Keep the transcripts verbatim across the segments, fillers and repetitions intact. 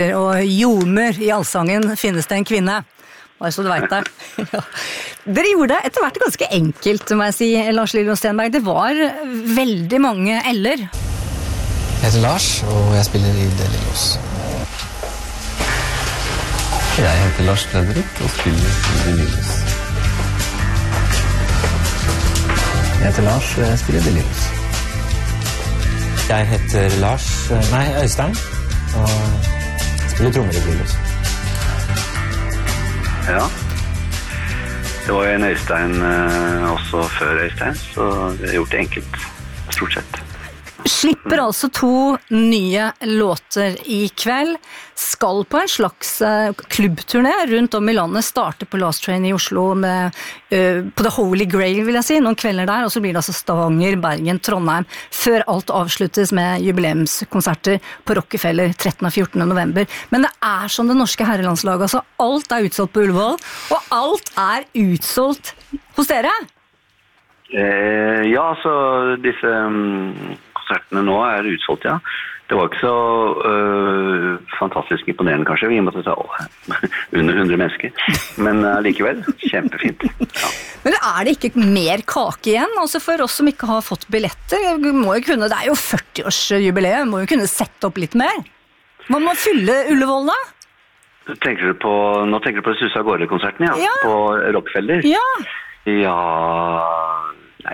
Og jordmur i allsangen finnes det en kvinne. Bare så du vet det. Ja. Dere gjorde det etter hvert ganske enkelt, må jeg si, Lars Lillo Stenberg. Det var veldig mange L-er. Jeg heter Lars, og jeg spiller i De Lillos. Jeg heter Lars Fredrik, og spiller i De Lillos. Jeg heter Lars, og jeg spiller i De Lillos. Jeg heter Lars, nei, Øystein, og spiller trommer i De Lillos. Ja, det var jo en Øystein eh, også før Øystein, så vi har gjort det enkelt, stort sett. Slipper altså to nye låter i kveld, skal på en slags klubbturné rundt om i landet, starte på Last Train i Oslo med, uh, på The Holy Grail, vil jeg si, noen kvelder der, og så blir det altså Stavanger, Bergen, Trondheim, før alt avsluttes med jubileumskonserter på Rockefeller trettende og fjortende november. Men det er som det norske herrelandslaget, altså alt er utsolgt på Ullevål, og alt er utsolgt hos dere. Eh, ja, så disse um, konsertene nå er utsolgt, ja. Det var ikke så øh, fantastisk imponerende kanskje, vi måtte ta under hundre mennesker, men uh, likevel, kjempefint. Ja. Men er det ikke mer kake igjen? Altså for oss som ikke har fått billetter, må jo kunne, det er jo førti-årsjubileum, må jo kunne sette opp litt mer. Man må fylle Ullevål da? Tenker du på, nå tenker du på Susa Gårde-konserten, ja? Ja. På Rockefeller? Ja. Ja, nei,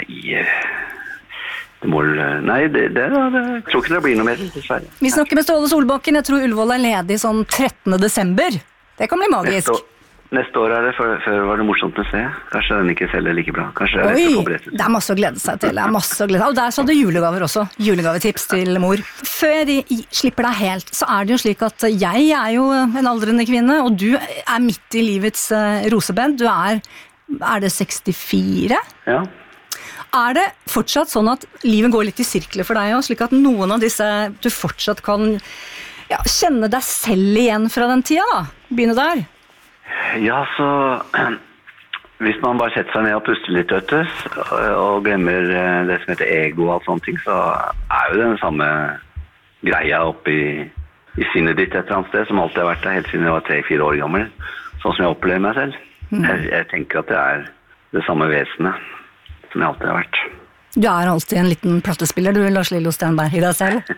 det må, nei, det, det, det, jeg tror ikke det blir noe mer, dessverre. Vi snakker med Ståle Solbakken, jeg tror Ullevål er ledig sånn trettende desember. Det kan bli magisk. Neste år, neste år er det, før, før var det morsomt å se. Kanskje den ikke selger like bra. Kanskje det er Oi, forberedt. det er masse å glede seg til. Det er masse å glede seg. Og der sa du julegaver også. Julegavetips til mor. Før jeg slipper deg helt, så er det jo slik at jeg er jo en aldrende kvinne, og du er midt i livets uh, rosebed. Du er, er det sekstifire? Ja. Er det fortsatt sånn at livet går litt i sirkler for deg, slik at noen av disse du fortsatt kan ja, kjenne deg selv igjen fra den tida da? Begynne der? Ja, så hvis man bare setter seg ned og puster litt øttes og glemmer det som heter ego og alt sånne ting, så er jo det den samme greia oppe i, i sinnet ditt et eller annet sted, som alltid har vært der helt siden jeg var tre-fire år gammel, sånn som jeg opplever meg selv. Mm. Jeg, jeg tenker at det er det samme vesenet som jeg alltid har vært. Du er alltid en liten plattespiller, du, Lars Lillo Stenberg, i deg selv.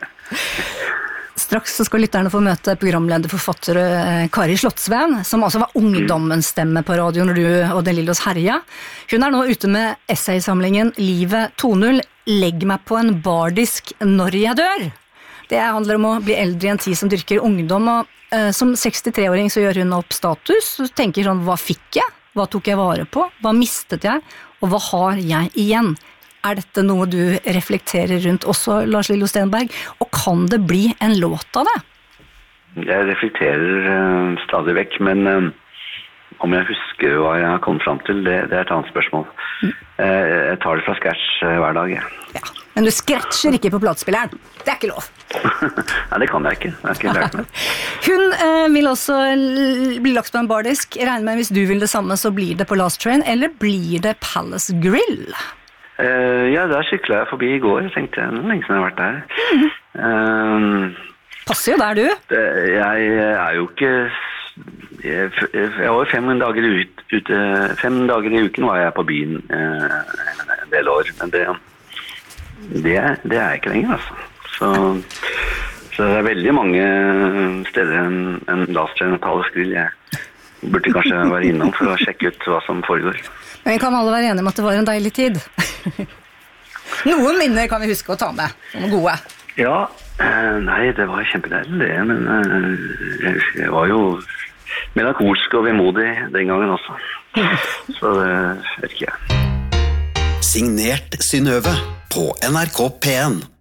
Straks så skal lytterne få møte programleder forfatter Kari Slottsveen, som altså var ungdommens stemme på radio når du og De Lillos herja. Hun er nå ute med essaysamlingen Livet to null, legg meg på en bardisk når jeg dør. Det handler om å bli eldre i en tid som dyrker ungdom, og uh, som sekstitre-åring så gjør hun opp status, og tenker sånn, hva fikk jeg? Hva tok jeg vare på? Hva mistet jeg? Og hva har jeg igjen? Er dette noe du reflekterer rundt også, Lars Lillo Stenberg? Og kan det bli en låt av det? Jeg reflekterer uh, stadig vekk, men uh, om jeg husker hva jeg har kommet frem til, det, det er et annet spørsmål. Mm. Uh, jeg tar det fra scratch uh, hver dag. Ja. Ja, men du scratcher ikke på platespilleren. Det er ikke lov. Nei, det kan jeg ikke. Jeg har ikke lært meg. Hun uh, vil også bli lagt på en bardisk. Jeg regner med hvis du vil det samme, så blir det på Last Train, eller blir det Palace Grill? Uh, ja, der syklet jeg forbi i går, tenkte jeg. Lenge siden jeg har vært der. Mm. Uh, Passer jo der, du. Det, jeg er jo ikke... Jeg, jeg var fem dager ute... Fem dager i uken var jeg på byen uh, en del år, men det, det, det er jeg ikke lenger, altså. Så, så det er veldig mange steder en, en Last Train og Palace Grill. Jeg burde kanskje være innom for å sjekke ut hva som foregår. Men vi kan alle være enige om at det var en deilig tid. Noen minner kan vi huske å ta med, noen gode. Ja, eh, nei, det var kjempedeilig det, men eh, jeg, jeg var jo melankolsk og vemodig den gangen også. Så det vet ikke jeg. Signert Synnøve på N R K P en.